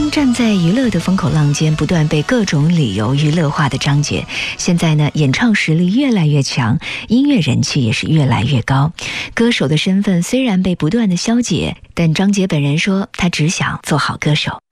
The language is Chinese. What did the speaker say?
站在娱乐的风口浪尖，不断被各种理由娱乐化的张杰，现在呢，演唱实力越来越强，音乐人气也是越来越高。歌手的身份虽然被不断的消解，但张杰本人说，他只想做好歌手。